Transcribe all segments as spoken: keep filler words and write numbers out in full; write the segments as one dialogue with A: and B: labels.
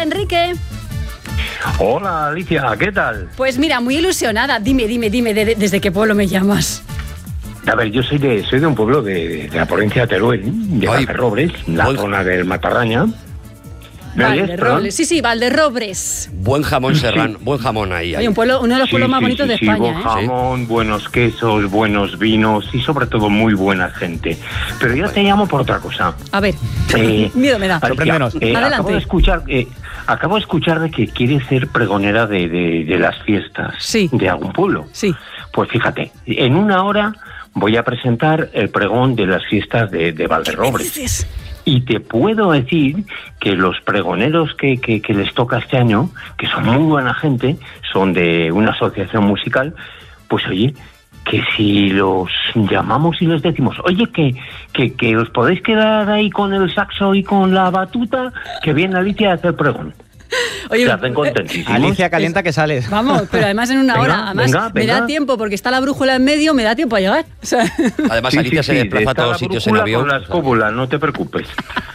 A: Enrique.
B: Hola, Alicia, ¿qué tal?
A: Pues mira, muy ilusionada. Dime, dime, dime, de, de, ¿desde qué pueblo me llamas?
B: A ver, yo soy de soy de un pueblo de, de la provincia de Teruel, de Valderrobres, la
C: Buen...
B: zona del Matarraña.
A: Valderrobres, sí, sí, Valderrobres.
C: Buen jamón serrano, sí. Buen jamón ahí. ahí.
A: Hay un pueblo, uno de los pueblos sí, más
B: sí,
A: bonitos
B: sí,
A: de
B: sí,
A: España.
B: Buen
A: ¿eh?
B: jamón, sí. Buenos quesos, buenos vinos y sobre todo muy buena gente. Pero yo te llamo por otra cosa.
A: A ver,
B: eh,
A: miedo me da.
B: Sorpréndenos. Eh,
A: Adelante.
B: Acabo de escuchar, eh, acabo de escuchar de que quieres ser pregonera de, de, de las fiestas
A: sí.
B: de algún pueblo.
A: Sí.
B: Pues fíjate, en una hora voy a presentar el pregón de las fiestas de, de Valderrobres. Y te puedo decir que los pregoneros que, que, que les toca este año, que son muy buena gente, son de una asociación musical, pues oye, que si los llamamos y les decimos, oye, que, que, que os podéis quedar ahí con el saxo y con la batuta, que viene Alicia a hacer pregón.
A: Oye,
B: se hacen contentísimos.
D: Alicia calienta que sales.
A: Vamos, pero además en una
B: venga,
A: hora. Además,
B: venga,
A: me
B: venga.
A: da tiempo, porque está la brújula en medio, me da tiempo a llegar. O sea...
C: Además,
B: sí,
C: Alicia
B: sí,
C: se
B: sí,
C: desplaza a todos sitios en avión.
B: Con la escóbula, no te preocupes.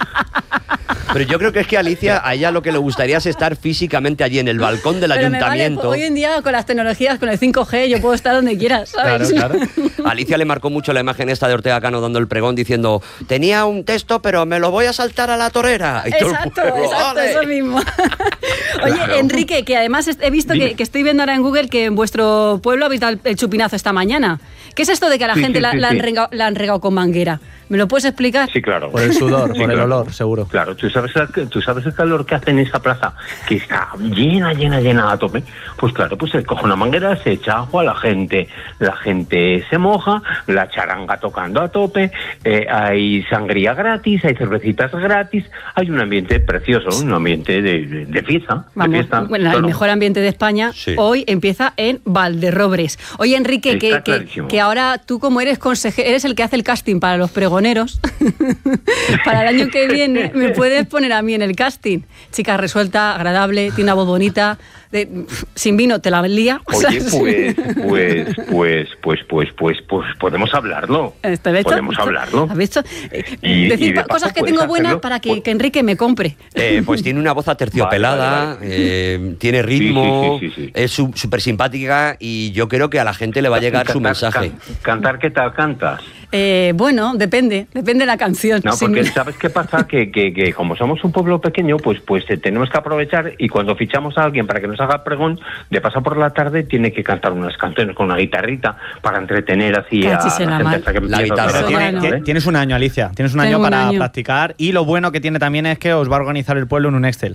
C: Pero yo creo que es que a Alicia, a ella lo que le gustaría es estar físicamente allí en el balcón del
A: Pero
C: ayuntamiento.
A: Me vale, hoy en día con las tecnologías, con el cinco G, yo puedo estar donde quiera, ¿sabes?
D: Claro, claro.
C: A Alicia le marcó mucho la imagen esta de Ortega Cano dando el pregón diciendo, tenía un texto pero me lo voy a saltar a la torera. Y
A: exacto,
C: pueblo,
A: exacto,
C: ¡ole!
A: eso mismo. Oye, claro. Enrique, que además he visto que, que estoy viendo ahora en Google que en vuestro pueblo habéis dado el chupinazo esta mañana. ¿Qué es esto de que a la
B: sí,
A: gente
B: sí,
A: la,
B: sí,
A: la,
B: sí.
A: Han regado, la han regado con manguera? ¿Me lo puedes explicar?
B: Sí, claro.
D: Por el sudor,
B: sí,
D: por
B: claro.
D: el olor, seguro.
B: Claro, tú sabes, tú sabes el calor que hace en esa plaza, que está llena, llena, llena a tope. Pues claro, pues se coge una manguera, se echa agua, la gente, la gente se moja, la charanga tocando a tope, eh, hay sangría gratis, hay cervecitas gratis, hay un ambiente precioso, un ambiente de, de, de fiesta.
A: Vamos,
B: de fiesta
A: bueno,
B: claro.
A: El mejor ambiente de España
C: sí.
A: Hoy empieza en Valderrobres. Oye, Enrique, que, que, que ahora tú como eres consejero, eres el que hace el casting para los pregoneros, para el año que viene, me puedes poner a mí en el casting. Chica resuelta, agradable, tiene una voz bonita, de, sin vino te la lía.
B: Oye, pues, pues, pues, pues, pues, pues, pues, podemos hablarlo. Podemos hablarlo.
A: ¿Has visto?
B: Y,
A: Decir
B: y de
A: cosas que
B: puedes
A: tengo buenas
B: hacerlo,
A: para que,
B: pues,
A: que Enrique me compre.
C: Eh, pues tiene una voz aterciopelada,
B: vale, vale, vale.
C: Eh, tiene ritmo,
B: sí, sí, sí, sí.
C: es súper simpática y yo creo que a la gente le va a llegar
B: cantar,
C: su mensaje.
B: Can, cantar, ¿qué tal cantas?
A: Eh, bueno, depende, depende de la canción.
B: No, porque
A: sí.
B: ¿sabes qué pasa? Que, que, que como somos un pueblo pequeño, pues pues eh, tenemos que aprovechar y cuando fichamos a alguien para que nos haga pregón, de pasar por la tarde tiene que cantar unas canciones con una guitarrita para entretener así a la gente hasta que
C: la
B: empieza
C: guitarra.
B: a
D: Tiene,
B: ¿no?
D: tiene, tienes un año, Alicia, tienes un
A: Tengo
D: año
A: un
D: para
A: año.
D: practicar y lo bueno que tiene también es que os va a organizar el pueblo en un Excel.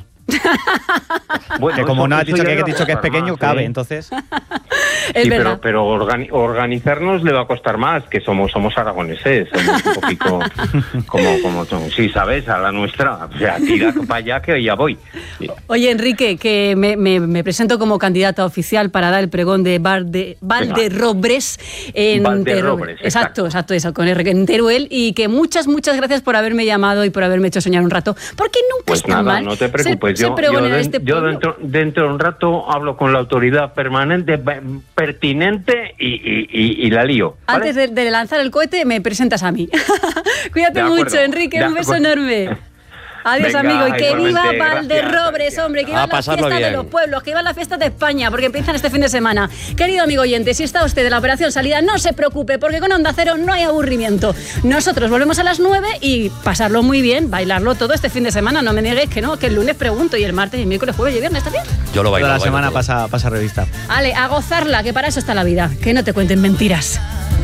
B: Bueno,
D: que como
B: eso,
D: no has
B: eso
D: dicho
B: ya
D: que,
B: le
D: he
B: va a
D: dicho que es
B: costar
D: pequeño,
B: más,
D: cabe,
B: ¿eh?
D: entonces...
A: Es
B: sí,
A: verdad.
B: pero, pero organi- organizarnos le va a costar más, que somos somos aragoneses, somos un poquito como, como sí, ¿sabes? A la nuestra, o sea, tira para allá que ya voy. Sí.
A: Oye, Enrique, que me, me, me presento como candidata oficial para dar el pregón de Bar de Valderrobres en
B: Valderrobres,
A: Teruel. Exacto, exacto, eso, con R en Teruel, y que muchas, muchas gracias por haberme llamado y por haberme hecho soñar un rato, porque nunca
B: Pues
A: es tan
B: nada,
A: mal.
B: no te preocupes,
A: ser,
B: yo,
A: ser
B: yo,
A: pregonera
B: de,
A: de este
B: yo
A: pueblo.
B: dentro, dentro de un rato hablo con la autoridad permanente, pertinente y, y, y, y la lío. ¿vale?
A: Antes de, de lanzar el cohete, me presentas a mí. Cuídate mucho, Enrique,
B: de
A: un beso
B: acuerdo.
A: enorme. Adiós,
B: Venga,
A: amigo, y que viva
B: igualmente,
A: Valderrobres,
B: gracias,
A: hombre, que
C: gracias.
A: viva
C: A
A: las
C: pasarlo
A: fiestas de
C: bien.
A: los pueblos, que viva las fiestas de España, porque empiezan este fin de semana. Querido amigo oyente, si está usted de la operación salida, no se preocupe, porque con Onda Cero no hay aburrimiento. Nosotros volvemos a las nueve y pasarlo muy bien, bailarlo todo este fin de semana. No me niegues que no, que el lunes pregunto y el martes, y el miércoles, jueves y viernes, ¿está bien?
C: Yo lo bailo.
D: Toda la
C: lo bailo
D: semana
C: todo.
D: pasa, pasa revista.
A: Ale, a gozarla, que para eso está la vida, que no te cuenten mentiras.